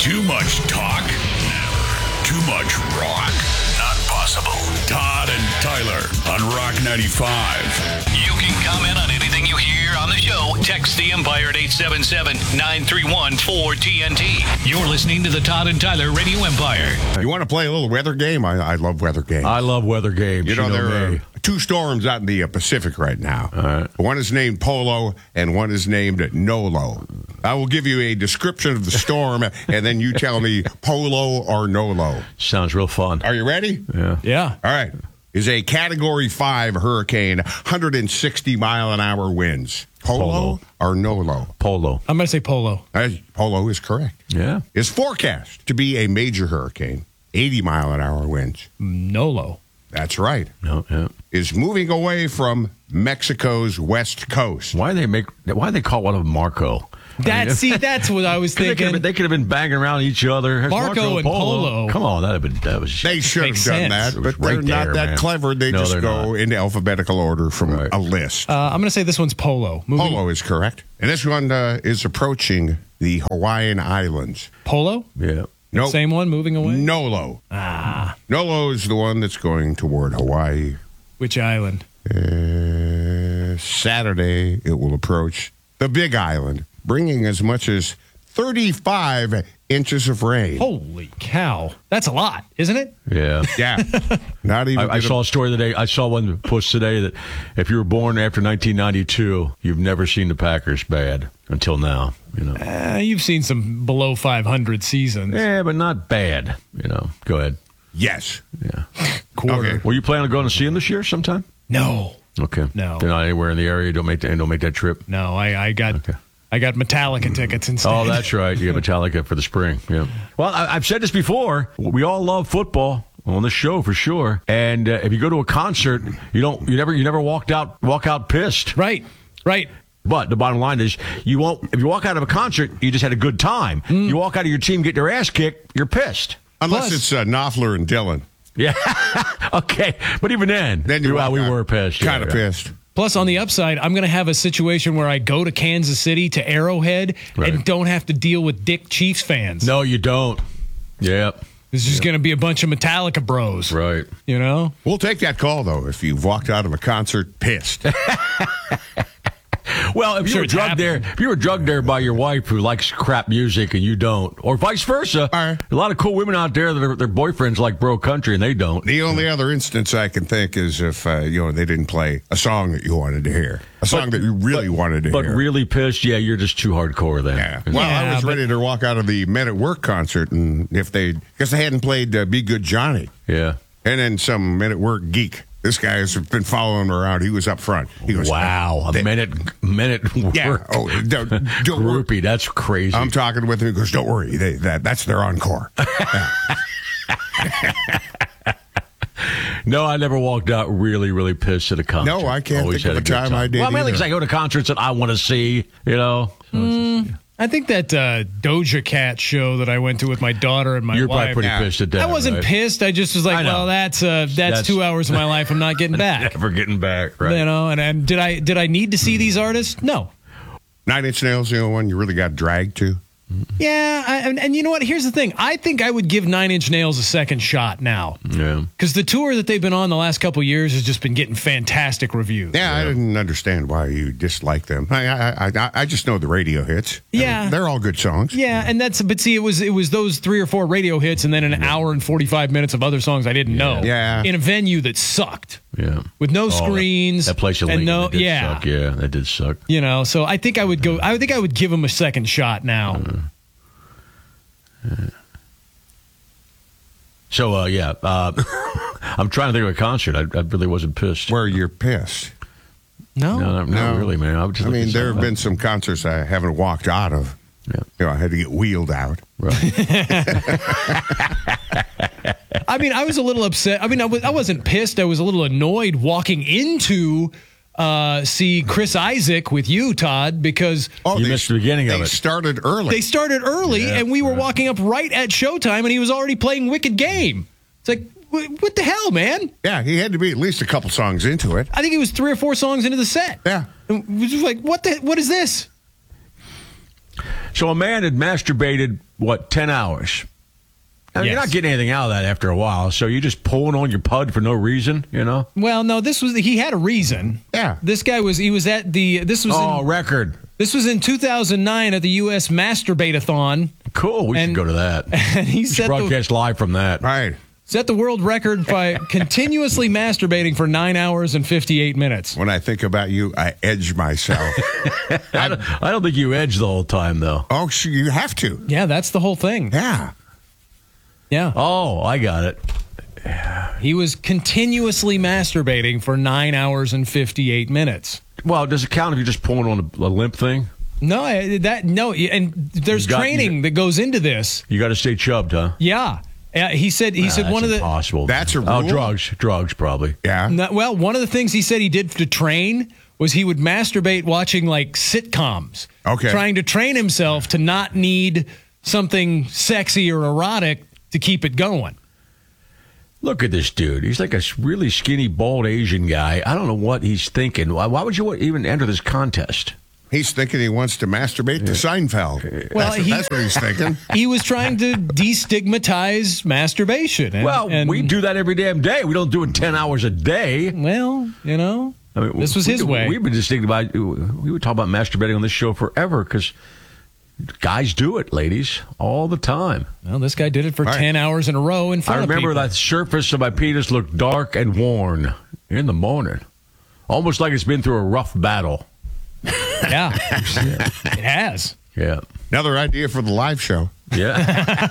Too much talk? Never. Too much rock? Not possible. Todd and Tyler on Rock 95. You can comment on anything you hear on the show. Text the Empire at 877-931-4TNT. You're listening to the Todd and Tyler Radio Empire. You want to play a little weather game? I love weather games. I love weather games. You know, there are two storms out in the Pacific right now. All right. One is named Polo, and one is named Nolo. I will give you a description of the storm, and then you tell me Polo or Nolo. Sounds real fun. Are you ready? Yeah. All right. Is a Category 5 hurricane, 160-mile-an-hour winds. Polo or Nolo? Polo. I'm going to say Polo. Polo is correct. Yeah. Is forecast to be a major hurricane, 80-mile-an-hour winds. Nolo. That's right. No, yeah. Is moving away from Mexico's west coast. Why they call one of them Marco? That's what I was thinking. They could have been banging around each other. Marco and Polo. Come on, that was. They should have Makes done sense. that, but Right they're not there, that man. clever. They No, just they're go not. into alphabetical order from Right. a list. I'm going to say this one's Polo. Polo is correct. And this one is approaching the Hawaiian Islands. Polo? Yeah. Nope. Same one moving away? Nolo. Nolo is the one that's going toward Hawaii. Which island? Saturday, it will approach the Big Island, bringing as much as 35 inches of rain. Holy cow. That's a lot, isn't it? Yeah. Yeah. Not even. I saw a story today. I saw one post today that if you were born after 1992, you've never seen the Packers bad until now. You know. You've seen some below 500 seasons. Yeah, but not bad. You know. Go ahead. Yes. Yeah. Quarter. Okay. Were you planning on going to see him this year sometime? No. Okay. No. They're not anywhere in the area. Don't make that trip. No, I got Metallica tickets instead. Oh, that's right. You have Metallica for the spring. Yeah. Well, I've said this before. We all love football on the show for sure. And if you go to a concert, you never walk out pissed. Right. But the bottom line is, if you walk out of a concert, you just had a good time. You walk out of your team, get their ass kicked, you're pissed. Unless Plus- it's Knopfler and Dylan. Yeah. Okay. But even then you we were pissed. Kind of Yeah. pissed. Plus, on the upside, I'm going to have a situation where I go to Kansas City to Arrowhead Right. and don't have to deal with dick Chiefs fans. No, you don't. Yep. It's just going to be a bunch of Metallica bros. Right. You know? We'll take that call, though, if you've walked out of a concert pissed. Well, if you were drugged there by your wife who likes crap music and you don't, or vice versa, Right. a lot of cool women out there that their boyfriends like bro country and they don't. The only other instance I can think is if they didn't play a song that you wanted to hear, a song that you really wanted to But hear. really pissed, yeah, you're just too hardcore then. Yeah. Well, I was ready to walk out of the Men at Work concert, and because they hadn't played "Be Good Johnny," Yeah. and then some Men at Work geek. This guy has been following him around. He was up front. He goes, Wow, a minute Yeah. work. Oh, don't worry. Groupie, that's crazy. I'm talking with him. He goes, "Don't worry. That's their encore." No, I never walked out really, really pissed at a concert. No, I can't Always think of had a good time I did Well, mainly either. because I go to concerts that I want to see, you know. I think that Doja Cat show that I went to with my daughter and my You're wife. probably pretty Yeah. pissed at that. I wasn't right? pissed. I just was like, I know. well, that's 2 hours of my life I'm not getting back. Never getting back, right? You know, and did I need to see these artists? No. 9 Inch Nails, the only one you really got dragged to. Yeah, and you know what? Here's the thing. I think I would give 9 Inch Nails a second shot now. Yeah. Because the tour that they've been on the last couple of years has just been getting fantastic reviews. Yeah, I didn't understand why you dislike them. I just know the radio hits. Yeah. They're all good songs. Yeah, and but see, it was those 3 or 4 radio hits and then an hour and 45 minutes of other songs I didn't know. Yeah. In a venue that sucked. Yeah. With no screens. That place in and Lincoln, no, that did yeah. suck. Yeah, that did suck. You know, so I think I would go. I think I would give them a second shot now. So, I'm trying to think of a concert. I really wasn't pissed. Where you're pissed. No. No, not really, man. I mean, there have been some concerts I haven't walked out of. Yeah. I had to get wheeled out. Right. I mean, I was a little upset. I mean, I wasn't pissed. I was a little annoyed walking into see Chris Isaac with you, Todd, because You missed the beginning of it. They started early. they started early Yeah, and we were walking up right at showtime and he was already playing Wicked Game. It's like, what the hell, man? Yeah, he had to be at least a couple songs into it. I think he was 3 or 4 songs into the set. Yeah. And it was just like, what is this? So a man had masturbated, 10 hours? Now, You're Yes. not getting anything out of that after a while, so you're just pulling on your pud for no reason, Well, no, he had a reason. Yeah. This guy was at the record. This was in 2009 at the U.S. Masturbate-a-thon, Cool, we should go to that. and he We should set broadcast live from that. Right. the world record by continuously masturbating for 9 hours and 58 minutes. When I think about you, I edge myself. I don't think you edged the whole time, though. Oh, you have to. Yeah, that's the whole thing. Yeah. Yeah. Oh, I got it. He was continuously masturbating for 9 hours and 58 minutes. Well, does it count if you're just pulling on a limp thing? No, and there's training that goes into this. You got to stay chubbed, huh? Yeah. He said one of the impossible. That's a Oh, rule? drugs probably. Yeah. No, well, one of the things he said he did to train was he would masturbate watching like sitcoms. Okay. Trying to train himself to not need something sexy or erotic to keep it going. Look at this dude. He's like a really skinny, bald Asian guy. I don't know what he's thinking. Why would you even enter this contest? He's thinking he wants to masturbate to Seinfeld. Well, that's what he's thinking. He was trying to destigmatize masturbation. And we do that every damn day. We don't do it 10 hours a day. Well, I mean, this was his way. We've been we would talk about masturbating on this show forever because guys do it, ladies, all the time. Well, this guy did it for Right. 10 hours in a row in front I of remember people. that surface of my penis looked dark and worn in the morning, almost like it's been through a rough battle. Yeah, it has. Yeah. Another idea for the live show. Yeah.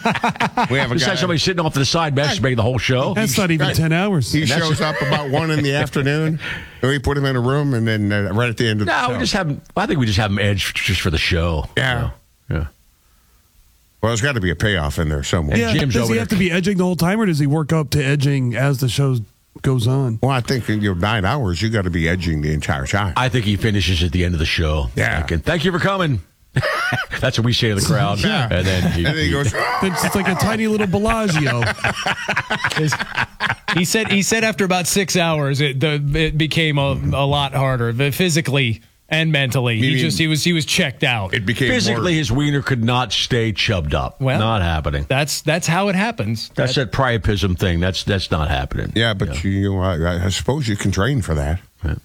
We have a Just guy. have somebody sitting off to the side masturbating the whole show. That's not even 10 hours. He shows up about 1 in the afternoon. And we put him in a room, and then right at the end of the No, show. we just have him. I think we just have him edged just for the show. Yeah. Yeah. Well, there's got to be a payoff in there somewhere. Yeah, Jim's does over he there. have to be edging the whole time, or does he work up to edging as the show goes on? Well, I think in your 9 hours, you got to be edging the entire time. I think he finishes at the end of the show. Yeah. Thinking, thank you for coming. That's what we say to the crowd. Yeah. And then and then he goes, It's like a tiny little Bellagio. He said after about 6 hours, it became a lot harder, physically and mentally. You mean- He was checked out. it became physically, more, his wiener could not stay chubbed up. Well, not happening. That's how it happens. That's that priapism thing. That's not happening. Yeah, but I suppose you can train for that.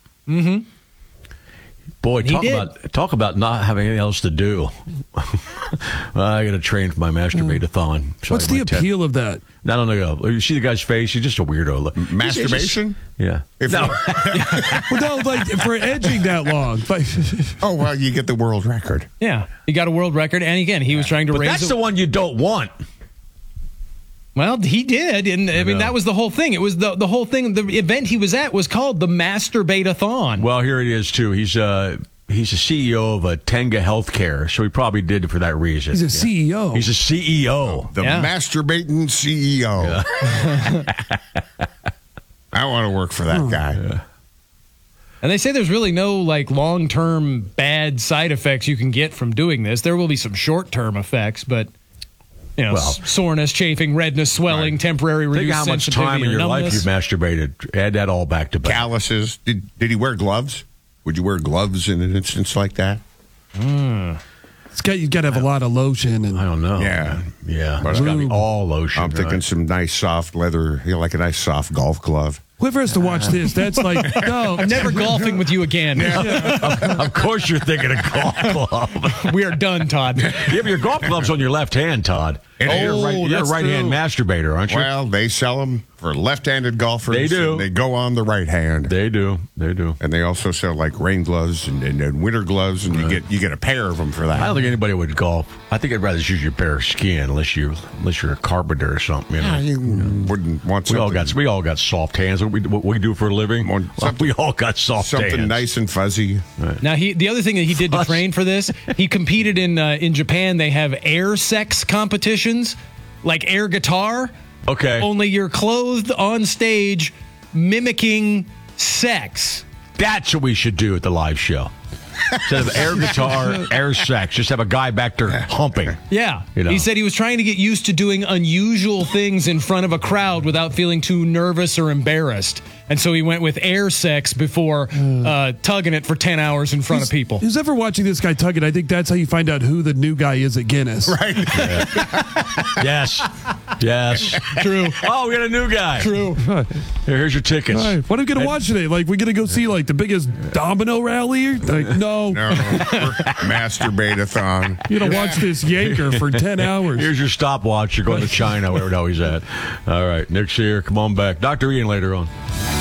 Boy, He did. talk about not having anything else to do. Well, I got to train for my masturbate-a-thon. What's the appeal of that? I don't know. You see the guy's face? He's just a weirdo. Masturbation? Yeah. If No. Well, no, like for edging that long. Like, Oh, well, you get the world record. Yeah, he got a world record, and again, he was trying to But raise. that's the one you don't want. Well, he did, and I mean know. that was the whole thing. It was the whole thing. The event he was at was called the Masturbate-a-thon. Well, here it is, too. He's a CEO of Tenga Healthcare, so he probably did it for that reason. he's a CEO. He's a CEO. The Yeah. masturbating CEO. I want to work for that guy. And they say there's really no like long-term bad side effects you can get from doing this. There will be some short-term effects, but Well- soreness, chafing, redness, swelling, Right. temporary Think reduced how much sensitivity time in or your life numbness. you've masturbated. Add that all back to back. Calluses. Did he wear gloves? Would you wear gloves in an instance like that? you got to have a lot of lotion and I don't know. Yeah. Yeah. But It's got to be Lube. all lotion. I'm thinking right? some nice soft leather, like a nice soft golf glove. whoever has to watch this, that's like no. I'm never golfing with you again. Of course you're thinking of golf club. We are done, Todd. Yeah, but your golf club's on your left hand, Todd. It is. You're a that's right-hand true. masturbator, aren't you? Well, they sell them for left-handed golfers. They do. And they go on the right hand. They do. They do. And they also sell like rain gloves and winter gloves, and you get a pair of them for that. I don't think anybody would golf. I think I'd rather just use your pair of skin unless you're a carpenter or something. You know? You wouldn't want We something, all got soft hands. What we do for a living. Want something- We all got soft something hands. nice and fuzzy. Now, the other thing that he did to train for this, he competed in Japan. They have air sex competitions, like air guitar. Okay. Only you're clothed on stage, mimicking sex. That's what we should do at the live show. Instead of air guitar, air sex, just have a guy back there humping. Yeah. You know. He said he was trying to get used to doing unusual things in front of a crowd without feeling too nervous or embarrassed. And so he went with air sex before tugging it for 10 hours in front of people. Who's ever watching this guy tug it? I think that's how you find out who the new guy is at Guinness. Right. Yes. True. Oh, we got a new guy. True. Here's your tickets. All right, what are we gonna watch today? Like, we gonna go see like the biggest domino rally? Like, no. Masturbate-a-thon. You gonna watch this yanker for 10 hours. Here's your stopwatch. You're going to China, wherever the hell he's at. All right, Nick's here. Come on back. Dr. Ian later on.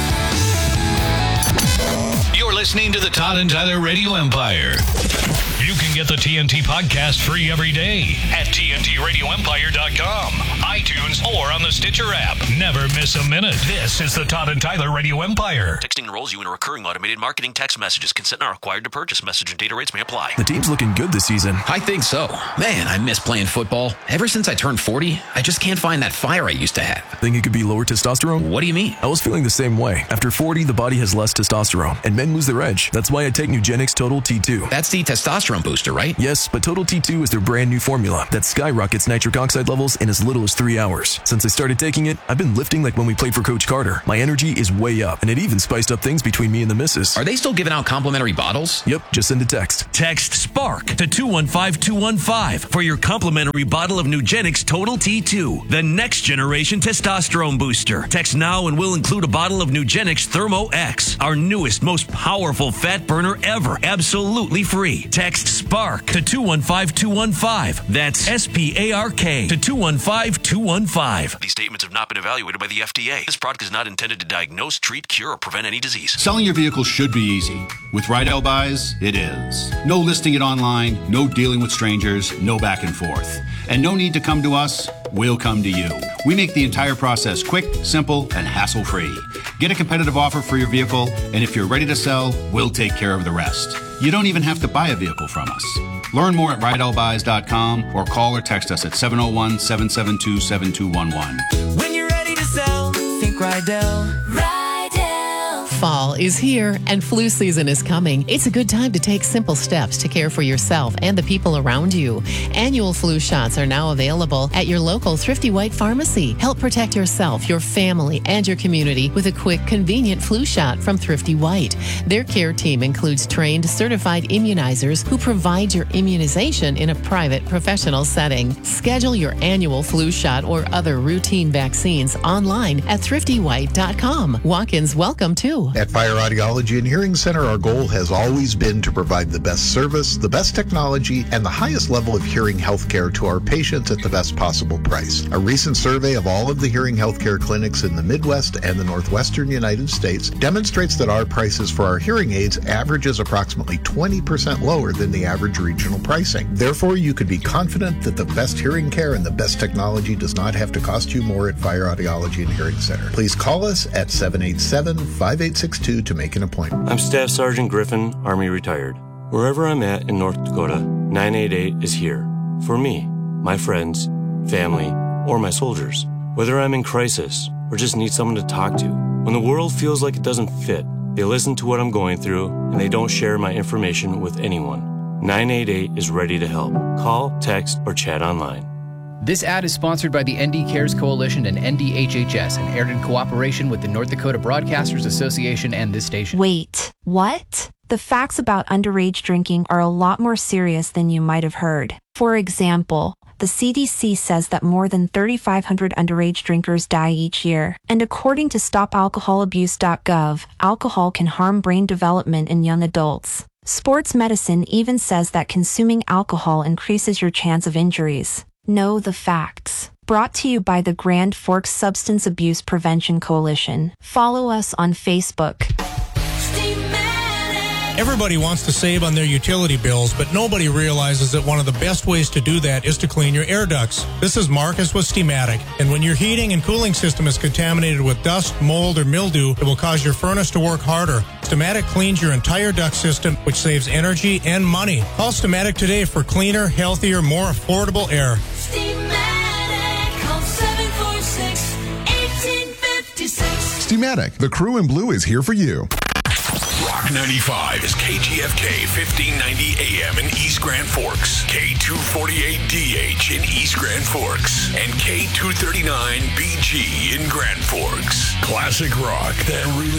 You're listening to the Todd and Tyler Radio Empire. You can get the TNT podcast free every day at TNTRadioEmpire.com, iTunes, or on the Stitcher app. Never miss a minute. This is the Todd and Tyler Radio Empire. Texting enrolls you in a recurring automated marketing text messages. Consent not required to purchase. Message and data rates may apply. The team's looking good this season. I think so. Man, I miss playing football. Ever since I turned 40, I just can't find that fire I used to have. Think it could be lower testosterone? What do you mean? I was feeling the same way. After 40, the body has less testosterone, and men lose their edge. That's why I take Nugenix Total T2. That's the testosterone booster, right? Yes, but Total T2 is their brand new formula that skyrockets nitric oxide levels in as little as 3 hours. Since I started taking it, I've been lifting like when we played for Coach Carter. My energy is way up, and it even spiced up things between me and the missus. Are they still giving out complimentary bottles? Yep, just send a text. Text SPARK to 215215 for your complimentary bottle of Nugenix Total T2, the next generation testosterone booster. Text now and we'll include a bottle of Nugenix Thermo X, our newest, most powerful fat burner ever, absolutely free. Text SPARK to 215215. That's SPARK to 215215. These statements have not been evaluated by the FDA. This product is not intended to diagnose, treat, cure, or prevent any disease. Selling your vehicle should be easy. With Rydell Buys, it is. No listing it online, no dealing with strangers, no back and forth. And no need to come to us, we'll come to you. We make the entire process quick, simple, and hassle-free. Get a competitive offer for your vehicle, and if you're ready to sell, we'll take care of the rest. You don't even have to buy a vehicle from us. Learn more at RydellBuys.com or call or text us at 701-772-7211. When you're ready to sell, think Rydell. Fall is here and flu season is coming. It's a good time to take simple steps to care for yourself and the people around you. Annual flu shots are now available at your local Thrifty White pharmacy. Help protect yourself, your family, and your community with a quick, convenient flu shot from Thrifty White. Their care team includes trained, certified immunizers who provide your immunization in a private, professional setting. Schedule your annual flu shot or other routine vaccines online at thriftywhite.com. Walk-ins welcome too. At Fire Audiology and Hearing Center, our goal has always been to provide the best service, the best technology, and the highest level of hearing health care to our patients at the best possible price. A recent survey of all of the hearing healthcare clinics in the Midwest and the Northwestern United States demonstrates that our prices for our hearing aids averages approximately 20% lower than the average regional pricing. Therefore, you could be confident that the best hearing care and the best technology does not have to cost you more at Fire Audiology and Hearing Center. Please call us at 787-5862 to make an appointment. I'm Staff Sergeant Griffin, Army retired. Wherever I'm at in North Dakota, 988 is here. For me, my friends, family, or my soldiers. Whether I'm in crisis or just need someone to talk to. When the world feels like it doesn't fit, they listen to what I'm going through and they don't share my information with anyone. 988 is ready to help. Call, text, or chat online. This ad is sponsored by the ND Cares Coalition and NDHHS and aired in cooperation with the North Dakota Broadcasters Association and this station. Wait, what? The facts about underage drinking are a lot more serious than you might have heard. For example, the CDC says that more than 3,500 underage drinkers die each year. And according to StopAlcoholAbuse.gov, alcohol can harm brain development in young adults. Sports medicine even says that consuming alcohol increases your chance of injuries. Know the facts. Brought to you by the Grand Forks Substance Abuse Prevention Coalition. Follow us on Facebook. Everybody wants to save on their utility bills, but nobody realizes that one of the best ways to do that is to clean your air ducts. This is Marcus with Steamatic, and when your heating and cooling system is contaminated with dust, mold, or mildew, it will cause your furnace to work harder. Steamatic cleans your entire duct system, which saves energy and money. Call Steamatic today for cleaner, healthier, more affordable air. Steamatic, call 746-1856. Steamatic, the crew in blue is here for you. Rock 95 is KGFK 1590 AM in East Grand Forks, K248DH in East Grand Forks, and K239BG in Grand Forks. Classic rock that really